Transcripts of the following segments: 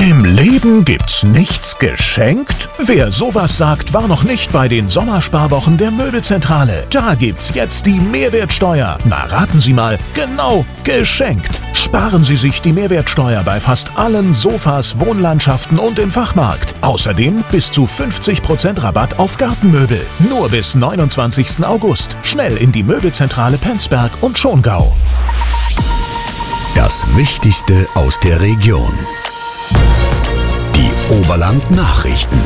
Im Leben gibt's nichts geschenkt? Wer sowas sagt, war noch nicht bei den Sommersparwochen der Möbelzentrale. Da gibt's jetzt die Mehrwertsteuer. Na, raten Sie mal, genau, geschenkt. Sparen Sie sich die Mehrwertsteuer bei fast allen Sofas, Wohnlandschaften und im Fachmarkt. Außerdem bis zu 50% Rabatt auf Gartenmöbel. Nur bis 29. August. Schnell in die Möbelzentrale Penzberg und Schongau. Das Wichtigste aus der Region. Die Oberland-Nachrichten.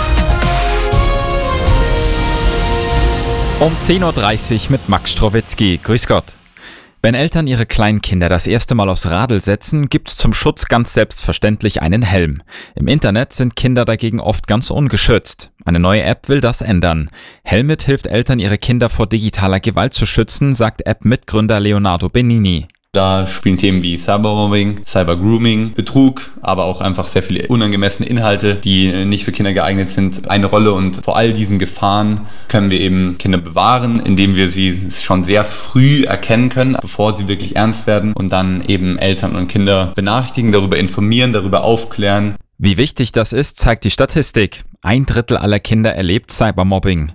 Um 10.30 Uhr mit Max Strowitzki. Grüß Gott. Wenn Eltern ihre kleinen Kinder das erste Mal aufs Radl setzen, gibt's zum Schutz ganz selbstverständlich einen Helm. Im Internet sind Kinder dagegen oft ganz ungeschützt. Eine neue App will das ändern. Helmit hilft Eltern, ihre Kinder vor digitaler Gewalt zu schützen, sagt App-Mitgründer Leonardo Benini. Da spielen Themen wie Cybermobbing, Cybergrooming, Betrug, aber auch einfach sehr viele unangemessene Inhalte, die nicht für Kinder geeignet sind, eine Rolle. Und vor all diesen Gefahren können wir eben Kinder bewahren, indem wir sie schon sehr früh erkennen können, bevor sie wirklich ernst werden, und dann eben Eltern und Kinder benachrichtigen, darüber informieren, darüber aufklären. Wie wichtig das ist, zeigt die Statistik. 1/3 aller Kinder erlebt Cybermobbing.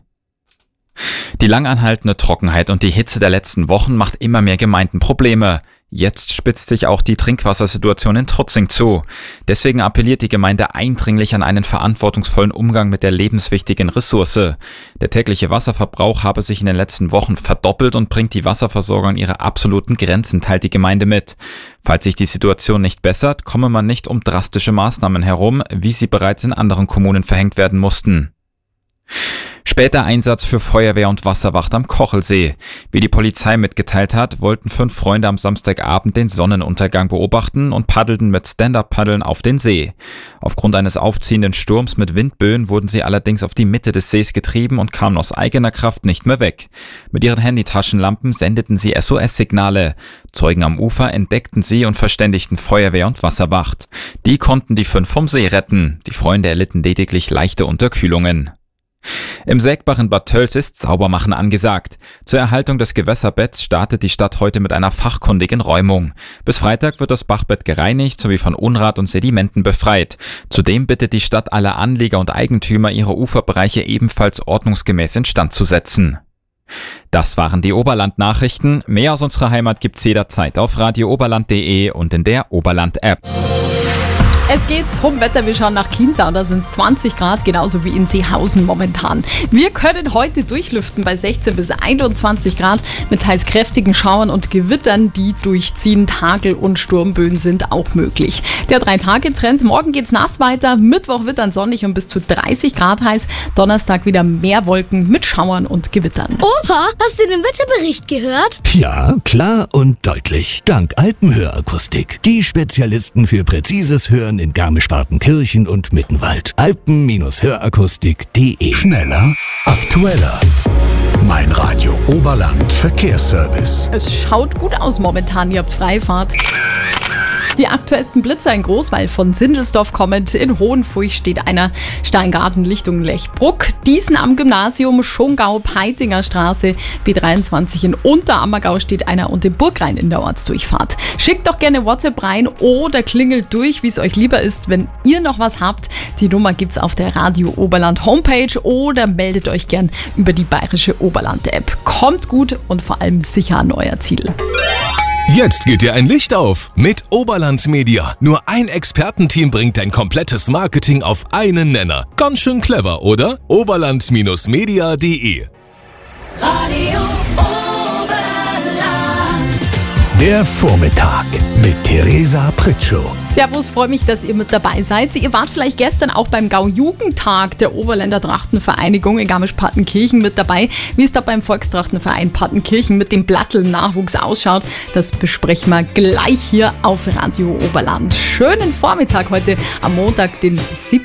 Die langanhaltende Trockenheit und die Hitze der letzten Wochen macht immer mehr Gemeinden Probleme. Jetzt spitzt sich auch die Trinkwassersituation in Tutzing zu. Deswegen appelliert die Gemeinde eindringlich an einen verantwortungsvollen Umgang mit der lebenswichtigen Ressource. Der tägliche Wasserverbrauch habe sich in den letzten Wochen verdoppelt und bringt die Wasserversorgung an ihre absoluten Grenzen, teilt die Gemeinde mit. Falls sich die Situation nicht bessert, komme man nicht um drastische Maßnahmen herum, wie sie bereits in anderen Kommunen verhängt werden mussten. Später Einsatz für Feuerwehr und Wasserwacht am Kochelsee. Wie die Polizei mitgeteilt hat, wollten 5 Freunde am Samstagabend den Sonnenuntergang beobachten und paddelten mit Stand-Up-Paddeln auf den See. Aufgrund eines aufziehenden Sturms mit Windböen wurden sie allerdings auf die Mitte des Sees getrieben und kamen aus eigener Kraft nicht mehr weg. Mit ihren Handytaschenlampen sendeten sie SOS-Signale. Zeugen am Ufer entdeckten sie und verständigten Feuerwehr und Wasserwacht. Die konnten die 5 vom See retten. Die Freunde erlitten lediglich leichte Unterkühlungen. Im Seckbach in Bad Tölz ist Saubermachen angesagt. Zur Erhaltung des Gewässerbetts startet die Stadt heute mit einer fachkundigen Räumung. Bis Freitag wird das Bachbett gereinigt sowie von Unrat und Sedimenten befreit. Zudem bittet die Stadt alle Anleger und Eigentümer, ihre Uferbereiche ebenfalls ordnungsgemäß instand zu setzen. Das waren die Oberland-Nachrichten. Mehr aus unserer Heimat gibt's jederzeit auf radiooberland.de und in der Oberland-App. Es geht zum Wetter, wir schauen nach Chiemsee und da sind es 20 Grad, genauso wie in Seehausen momentan. Wir können heute durchlüften bei 16 bis 21 Grad mit teils kräftigen Schauern und Gewittern, die durchziehen. Hagel und Sturmböen sind auch möglich. Der 3-Tage-Trend, morgen geht's nass weiter, Mittwoch wird dann sonnig und bis zu 30 Grad heiß. Donnerstag wieder mehr Wolken mit Schauern und Gewittern. Opa, hast du den Wetterbericht gehört? Ja, klar und deutlich. Dank Alpenhörakustik. Die Spezialisten für präzises Hören in Garmisch-Partenkirchen und Mittenwald. Alpen-Hörakustik.de. Schneller, aktueller. Mein Radio Oberland Verkehrsservice. Es schaut gut aus momentan, ihr habt Freifahrt. Die aktuellsten Blitzer in Großwall von Sindelsdorf kommend. In Hohenfurch steht einer, Steingarten Richtung Lechbruck. Diesen am Gymnasium, Schongau, Peitinger Straße. B23 in Unterammergau steht einer und im Burgrhein in der Ortsdurchfahrt. Schickt doch gerne WhatsApp rein oder klingelt durch, wie es euch lieber ist, wenn ihr noch was habt. Die Nummer gibt's auf der Radio Oberland Homepage oder meldet euch gern über die Bayerische Oberland App. Kommt gut und vor allem sicher an euer Ziel. Jetzt geht dir ein Licht auf mit Oberland Media. Nur ein Expertenteam bringt dein komplettes Marketing auf einen Nenner. Ganz schön clever, oder? Oberland-media.de. Radio Oberland. Der Vormittag mit Theresa Pritschow. Servus, freue mich, dass ihr mit dabei seid. Ihr wart vielleicht gestern auch beim Gau-Jugendtag der Oberländer Trachtenvereinigung in Garmisch-Partenkirchen mit dabei. Wie es da beim Volkstrachtenverein Partenkirchen mit dem Blattl-Nachwuchs ausschaut, das besprechen wir gleich hier auf Radio Oberland. Schönen Vormittag heute am Montag, den 7.